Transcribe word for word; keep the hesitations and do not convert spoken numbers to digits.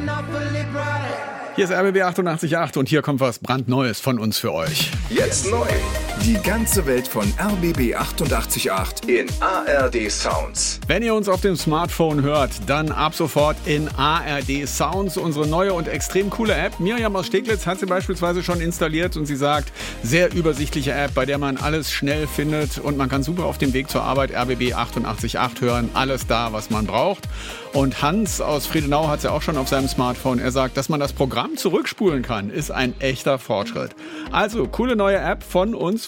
Hier ist R B B achtundachtzig Komma acht und hier kommt was brandneues von uns für euch. Jetzt neu. Die ganze Welt von R B B achtundachtzig Komma acht in A R D Sounds. Wenn ihr uns auf dem Smartphone hört, dann ab sofort in A R D Sounds, unsere neue und extrem coole App. Miriam aus Steglitz hat sie beispielsweise schon installiert und sie sagt, sehr übersichtliche App, bei der man alles schnell findet und man kann super auf dem Weg zur Arbeit R B B achtundachtzig Komma acht hören. Alles da, was man braucht. Und Hans aus Friedenau hat es ja auch schon auf seinem Smartphone. Er sagt, dass man das Programm zurückspulen kann, ist ein echter Fortschritt. Also, coole neue App von uns